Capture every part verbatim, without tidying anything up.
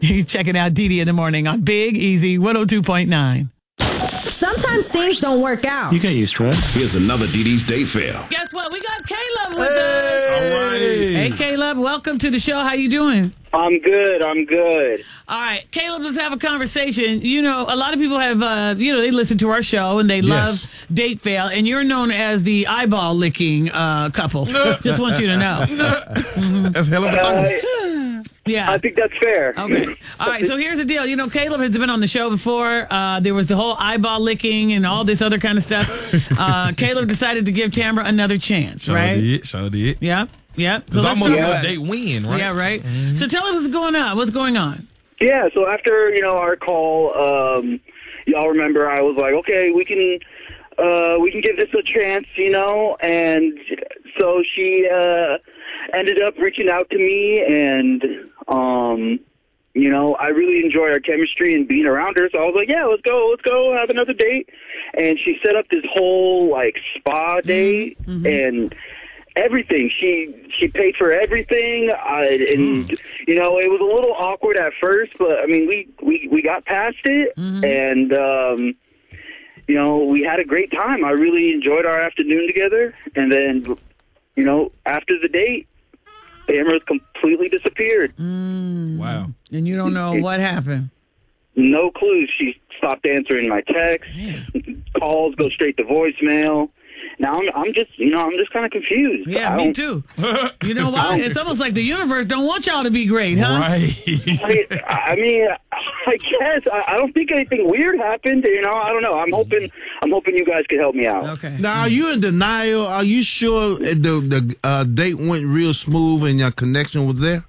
You're checking out Dee Dee in the morning on Big Easy one oh two point nine. Sometimes things don't work out. You can't use stress. Here's another Dee Dee's date fail. Guess what? We got Caleb with us. All right. Hey, Caleb. Welcome to the show. How you doing? I'm good. I'm good. All right, Caleb, let's have a conversation. You know, a lot of people have, uh, you know, they listen to our show and they love Yes. Date Fail, and you're known as the eyeball licking uh, couple. Just want you to know. That's hell of a Uh, time. Yeah. I think that's fair. Okay. All right. So here's the deal. You know, Caleb has been on the show before. Uh, there was the whole eyeball licking and all this other kind of stuff. Uh, Caleb decided to give Tamara another chance, Sure right? did. Sure did. Yep. Yep. It's let's almost talk like about a it. date win, right? Yeah, right. So tell us what's going on. What's going on? Yeah. So after you know our call, um, y'all remember I was like, okay, we can uh, we can give this a chance, you know. And so she uh, ended up reaching out to me, and um, you know, I really enjoyed our chemistry and being around her. So I was like, yeah, let's go, let's go have another date. And she set up this whole like spa date Mm-hmm. and everything. She she paid for everything, I, and mm. you know, it was a little awkward at first, but I mean, we we, we got past it, Mm-hmm. and um, you know, we had a great time. I really enjoyed our afternoon together, and then you know, after the date, Tamara's completely disappeared. Mm. Wow. And you don't know what happened. No clue. She stopped answering my texts. Calls go straight to voicemail. Now I'm, I'm just, you know, I'm just kind of confused. Yeah, I me don't- too. You know why? It's almost like the universe don't want y'all to be great, huh? Right. I, I mean, I guess I, I don't think anything weird happened. You know, I don't know. I'm hoping, I'm hoping you guys can help me out. Okay. Now, are you in denial? Are you sure the the uh, date went real smooth and your connection was there?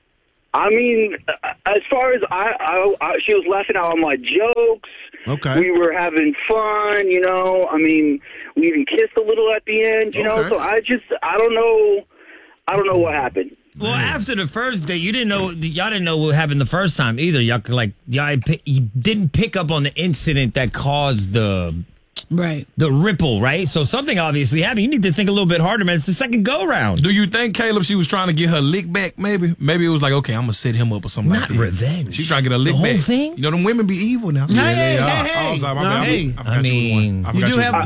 I mean, as far as I, I, I, she was laughing at all my jokes. Okay. We were having fun, you know. I mean, we even kissed a little at the end, you know. Okay. So I just, I don't know, I don't know what happened. Well, after the first date, you didn't know, y'all didn't know what happened the first time either. Y'all could, like, y'all pi- you didn't pick up on the incident that caused the Right. the ripple, right? So something obviously happened. You need to think a little bit harder, man. It's the second go round. Do you think, Caleb, she was trying to get her lick back, maybe? Maybe it was like, okay, I'm going to set him up or something Not like that. revenge. She's trying to get her lick The whole back. thing? You know, them women be evil now. Hey, hey, they are. hey, Oh, I'm sorry. My hey. bad. I, Hey. forgot I she was one. mean, I You forgot do she was have one.